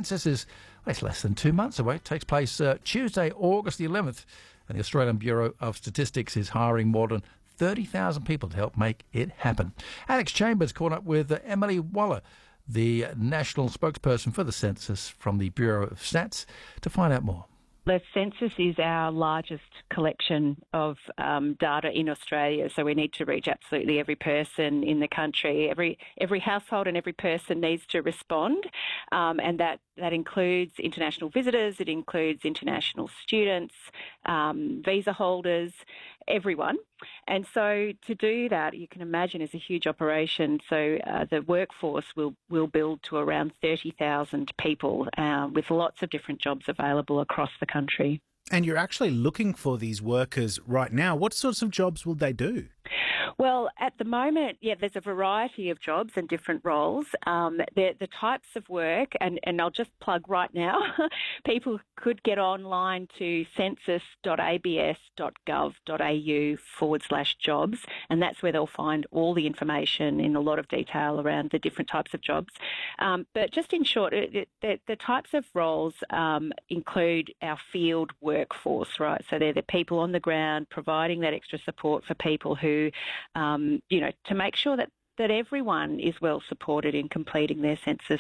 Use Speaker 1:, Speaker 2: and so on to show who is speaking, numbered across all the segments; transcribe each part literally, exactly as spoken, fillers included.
Speaker 1: census is well, it's less than two months away. It takes place uh, Tuesday, August the eleventh, and the Australian Bureau of Statistics is hiring more than thirty thousand people to help make it happen. Alex Chambers caught up with uh, Emily Waller, the national spokesperson for the census from the Bureau of Stats, to find out more.
Speaker 2: The census is our largest collection of um, data in Australia, so we need to reach absolutely every person in the country. Every every household and every person needs to respond, um, and that, that includes international visitors, it includes international students, um, visa holders, everyone. And so to do that, you can imagine, is a huge operation. So uh, the workforce will, will build to around thirty thousand people uh, with lots of different jobs available across the country.
Speaker 3: And you're actually looking for these workers right now. What sorts of jobs will they do?
Speaker 2: Well, at the moment, yeah, there's a variety of jobs and different roles. Um, the, the types of work, and, and I'll just plug right now, people could get online to census.abs.gov.au forward slash jobs, and that's where they'll find all the information in a lot of detail around the different types of jobs. Um, but just in short, it, it, the, the types of roles um, include our field workforce, right? So they're the people on the ground providing that extra support for people who Um, you know, to make sure that, that everyone is well supported in completing their census.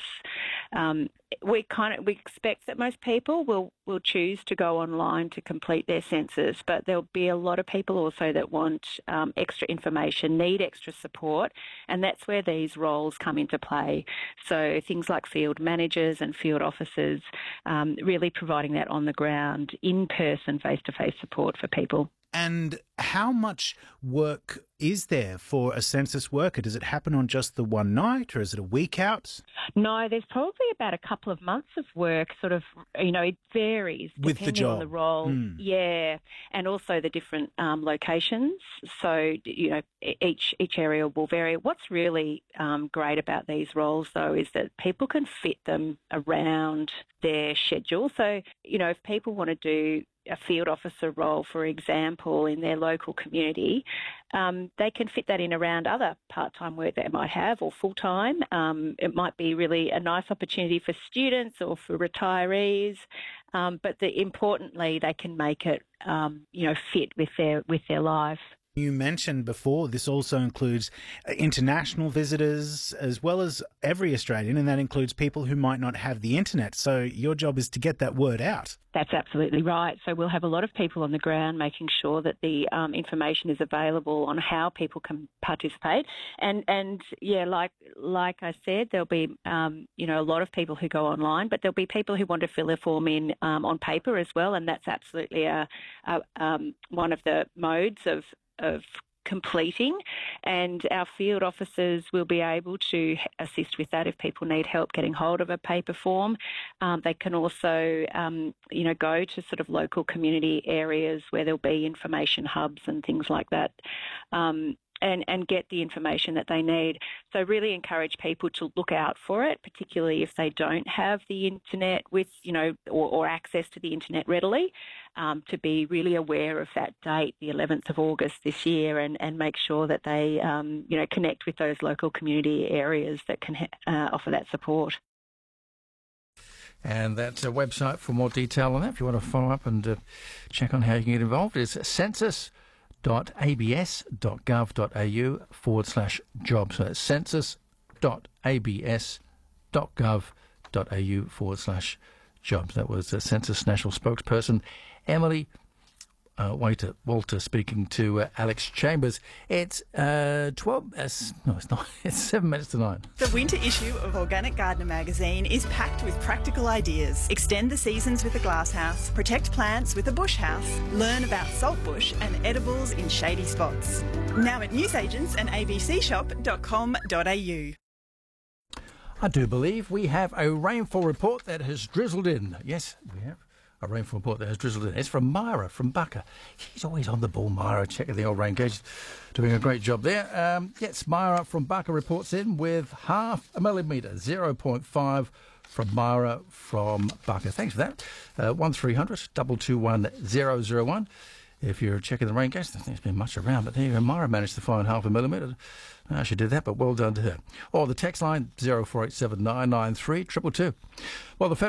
Speaker 2: Um, we kind of we expect that most people will, will choose to go online to complete their census, but there'll be a lot of people also that want um, extra information, need extra support, and that's where these roles come into play. So things like field managers and field officers, um, really providing that on the ground, in-person, face-to-face support for people.
Speaker 3: And how much work is there for a census worker? Does it happen on just the one night, or is it a week out?
Speaker 2: No, there's probably about a couple of months of work, sort of, you know, it varies
Speaker 3: with the
Speaker 2: depending
Speaker 3: job.
Speaker 2: on the role.
Speaker 3: Mm.
Speaker 2: Yeah, and also the different um, locations. So, you know, each each area will vary. What's really um, great about these roles, though, is that people can fit them around their schedule. So, you know, if people want to do a field officer role, for example, in their local community, um, they can fit that in around other part-time work they might have, or full-time. Um, it might be really a nice opportunity for students or for retirees, um, but the, importantly, they can make it, um, you know, fit with their with their life.
Speaker 3: You mentioned before this also includes international visitors as well as every Australian, and that includes people who might not have the internet. So your job is to get that word out.
Speaker 2: That's absolutely right. So we'll have a lot of people on the ground making sure that the um, information is available on how people can participate. And, and yeah, like like I said, there'll be, um, you know, a lot of people who go online, but there'll be people who want to fill their form in um, on paper as well, and that's absolutely a, a, um, one of the modes of of completing, and our field officers will be able to assist with that if people need help getting hold of a paper form. Um, they can also, um, you know, go to sort of local community areas where there'll be information hubs and things like that. Um, And, and get the information that they need. So really encourage people to look out for it, particularly if they don't have the internet with, you know, or, or access to the internet readily, um, to be really aware of that date, the eleventh of August this year, and, and make sure that they, um, you know, connect with those local community areas that can uh, offer that support.
Speaker 1: And that's a website for more detail on that. If you want to follow up and uh, check on how you can get involved, it's census dot abs.gov.au forward slash jobs. So that's census.abs.gov.au forward slash jobs. That was the Census National Spokesperson, Emily uh, Walter, Walter speaking to uh, Alex Chambers. It's uh, twelve, uh, no, it's not, it's seven minutes to nine.
Speaker 4: The winter issue of Organic Gardener magazine is packed with practical ideas. Extend the seasons with a glasshouse, protect plants with a bush house, learn about saltbush and edibles in shady spots. Now at newsagents and a b c shop dot com dot a u.
Speaker 1: I do believe we have a rainfall report that has drizzled in. Yes, we have. A rainfall report that has drizzled in. It's from Myra from Bucker. She's always on the ball, Myra, checking the old rain gauge. Doing a great job there. Um, yes, Myra from Bucker reports in with half a millimetre, zero point five from Myra from Bucker. Thanks for that. Uh, one three hundred, two two one, zero zero one. If you're checking the rain gauge, I think there's been much around, but there you go. Myra managed to find half a millimetre. Uh, she did that, but well done to her. Or the text line, zero four eight seven nine nine three two two two. Well, the